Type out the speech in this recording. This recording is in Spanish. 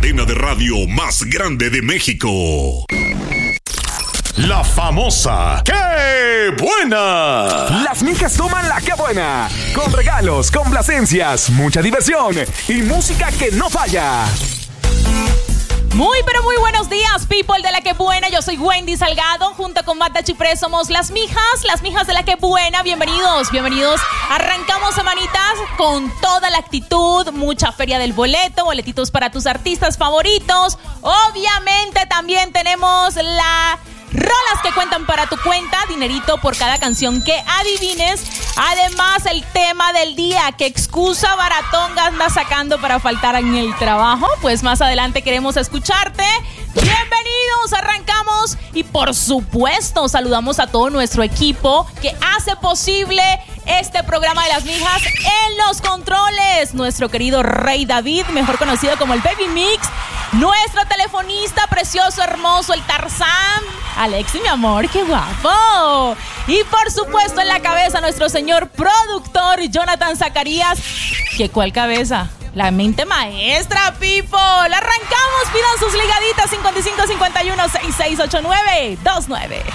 cadena de radio más grande de México. La famosa ¡Qué buena! Las mijas toman la ¡Qué buena! Con regalos, complacencias, mucha diversión y música que no falla. Muy pero muy buenos días, people de la ¡Qué buena! Yo soy Wendy Salgado, junto con Magda Chipré somos las mijas de la ¡Qué buena! Bienvenidos. Arrancamos semanitas con toda la actitud, mucha feria del boleto, boletitos para tus artistas favoritos. Obviamente también tenemos la rolas que cuentan para tu cuenta, dinerito por cada canción que adivines. Además, el tema del día, ¿qué excusa baratonga andas sacando para faltar en el trabajo? Pues más adelante queremos escucharte. Bienvenidos, arrancamos y por supuesto saludamos a todo nuestro equipo que hace posible este programa de las mijas en los controles. Nuestro querido Rey David, mejor conocido como el Baby Mix. Nuestro telefonista precioso, hermoso, el Tarzán. Alexi, mi amor, qué guapo. Y por supuesto en la cabeza nuestro señor productor Jonathan Zacarías. ¿Qué cuál cabeza? La mente maestra, people. Arrancamos, pidan sus ligaditas 5551-6689-29.